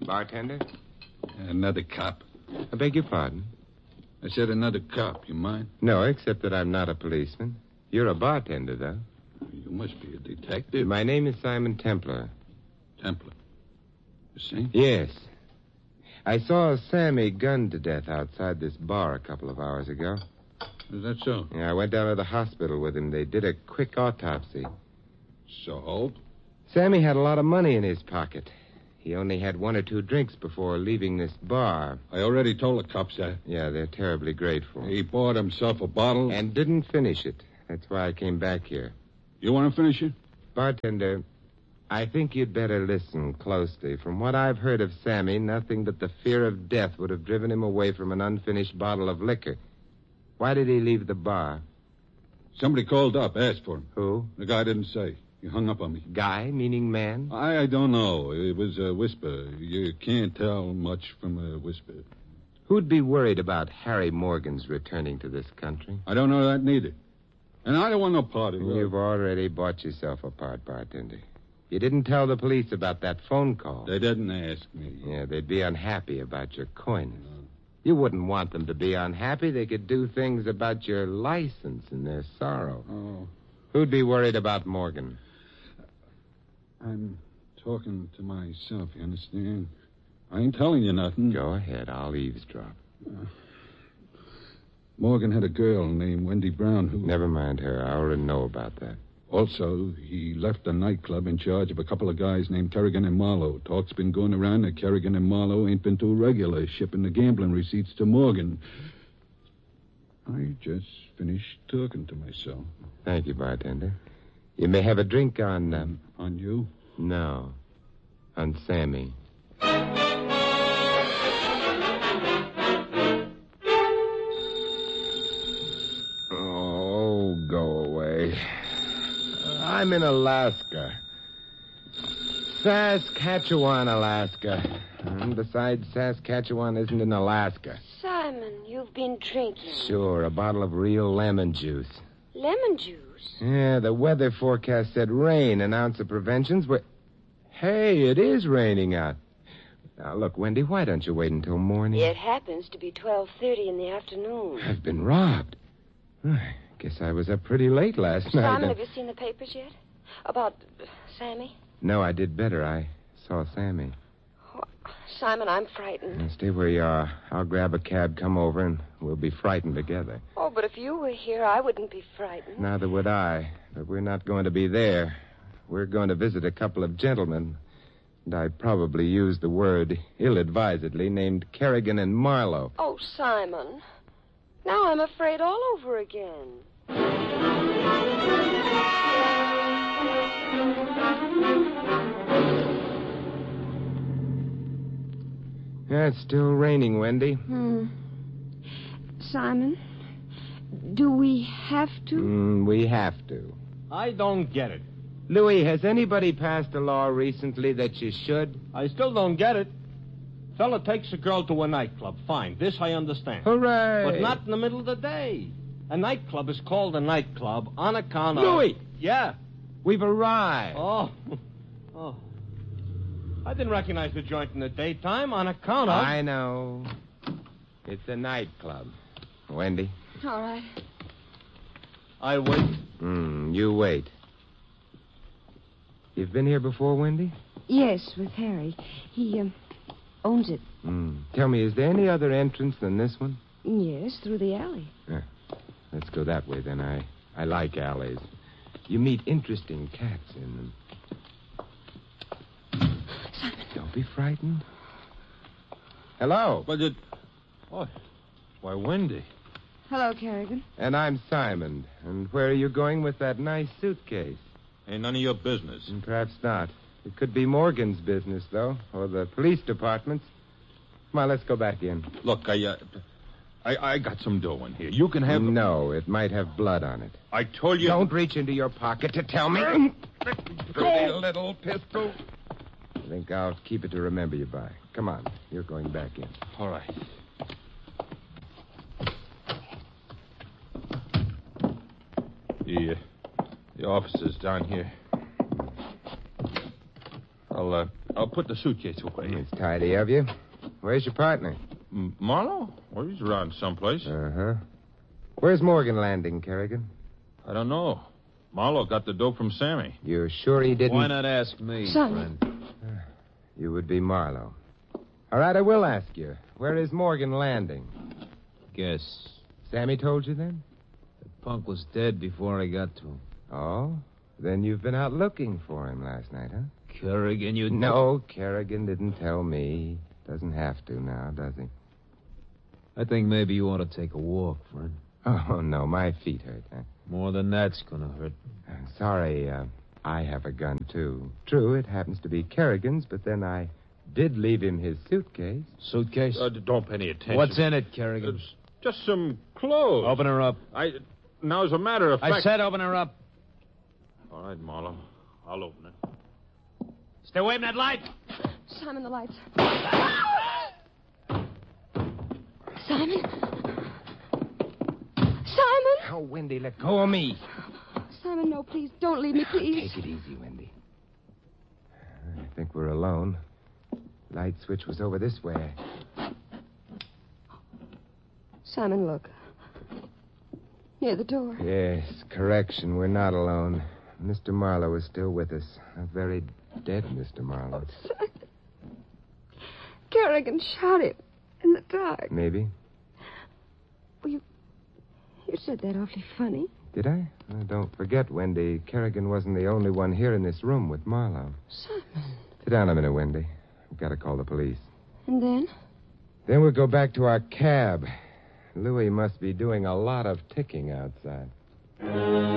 Bartender? Another cop. I beg your pardon? I said another cop. You mind? No, except that I'm not a policeman. You're a bartender, though. You must be a detective. My name is Simon Templar. Templar. The same? Yes. I saw Sammy gunned to death outside this bar a couple of hours ago. Is that so? Yeah, I went down to the hospital with him. They did a quick autopsy. So? Sammy had a lot of money in his pocket. He only had 1 or 2 drinks before leaving this bar. I already told the cops that. Yeah, they're terribly grateful. He bought himself a bottle. And didn't finish it. That's why I came back here. You want to finish it? Bartender, I think you'd better listen closely. From what I've heard of Sammy, nothing but the fear of death would have driven him away from an unfinished bottle of liquor. Why did he leave the bar? Somebody called up, asked for him. Who? The guy didn't say. He hung up on me. Guy, meaning man? I don't know. It was a whisper. You can't tell much from a whisper. Who'd be worried about Harry Morgan's returning to this country? I don't know that neither. And I don't want no part of it. You've already bought yourself a part, bartender. You didn't tell the police about that phone call. They didn't ask me. Yeah, they'd be unhappy about your coyness. You wouldn't want them to be unhappy. They could do things about your license in their sorrow. Oh. Who'd be worried about Morgan? I'm talking to myself, you understand? I ain't telling you nothing. Go ahead. I'll eavesdrop. Morgan had a girl named Wendy Brown who... Never mind her. I already know about that. Also, he left a nightclub in charge of a couple of guys named Kerrigan and Marlowe. Talk's been going around that Kerrigan and Marlowe ain't been too regular, shipping the gambling receipts to Morgan. I just finished talking to myself. Thank you, bartender. You may have a drink on... On you? No. On Sammy. Oh, go away. I'm in Alaska. Saskatchewan, Alaska. And besides, Saskatchewan isn't in Alaska. Simon, you've been drinking. Sure, a bottle of real lemon juice. Lemon juice? Yeah, the weather forecast said rain. An ounce of preventions were... Hey, it is raining out. Now, look, Wendy, why don't you wait until morning? It happens to be 12:30 in the afternoon. I've been robbed. I guess I was up pretty late last night. Simon, have you seen the papers yet? About Sammy? No, I did better. I saw Sammy. Oh, Simon, I'm frightened. Now, stay where you are. I'll grab a cab, come over, and we'll be frightened together. Oh, but if you were here, I wouldn't be frightened. Neither would I. But we're not going to be there. We're going to visit a couple of gentlemen. And I probably used the word ill-advisedly, named Kerrigan and Marlowe. Oh, Simon. Now I'm afraid all over again. Yeah, it's still raining, Wendy. Simon, do we have to? We have to. I don't get it. Louis, has anybody passed a law recently that you should? I still don't get it. Fella takes a girl to a nightclub. Fine. This I understand. Hooray! But not in the middle of the day. A nightclub is called a nightclub on account of... Louis! Yeah. We've arrived. Oh. I didn't recognize the joint in the daytime on account of... I know. It's a nightclub. Wendy? All right. I wait. You wait. You've been here before, Wendy? Yes, with Harry. He owns it. Tell me, is there any other entrance than this one? Yes, through the alley. Let's go that way, then. I like alleys. You meet interesting cats in them. Simon. Don't be frightened. Hello. But it... Oh, why, Wendy. Hello, Kerrigan. And I'm Simon. And where are you going with that nice suitcase? Ain't none of your business. Perhaps not. It could be Morgan's business, though, or the police department's. Come on, let's go back in. Look, I got some dough in here. You can have... No, it might have blood on it. I told you... Don't reach into your pocket to tell me. Pretty little pistol. I think I'll keep it to remember you by. Come on, you're going back in. All right. The officer's down here. I'll put the suitcase away. It's tidy of you. Where's your partner? Marlowe? Well, he's around someplace. Uh-huh. Where's Morgan Landing, Kerrigan? I don't know. Marlowe got the dope from Sammy. You're sure he didn't... Why not ask me, Son. friend? You would be Marlowe. All right, I will ask you. Where is Morgan Landing? Guess. Sammy told you then? The punk was dead before I got to him. Oh? Then you've been out looking for him last night, huh? Kerrigan, you... No, Kerrigan didn't tell me. Doesn't have to now, does he? I think maybe you ought to take a walk, friend. Oh, no, my feet hurt, huh? More than that's gonna hurt. Sorry, I have a gun, too. True, it happens to be Kerrigan's, but then I did leave him his suitcase. Suitcase? Don't pay any attention. What's in it, Kerrigan? It's just some clothes. Open her up. Now, as a matter of fact... I said open her up. All right, Marlowe. I'll open it. Stay away from that light. Simon, the lights. Simon? Simon? Oh, Wendy, let go of me. Simon, no, please. Don't leave me, please. Take it easy, Wendy. I think we're alone. Light switch was over this way. Simon, look. Near the door. Yes, correction. We're not alone. Mr. Marlowe is still with us. A very dead Mr. Marlowe. Simon. Kerrigan shot him in the dark. Maybe. Well, you said that awfully funny. Did I? Don't forget, Wendy, Kerrigan wasn't the only one here in this room with Marlowe. Simon. Sit down a minute, Wendy. We've got to call the police. And then? Then we'll go back to our cab. Louis must be doing a lot of ticking outside.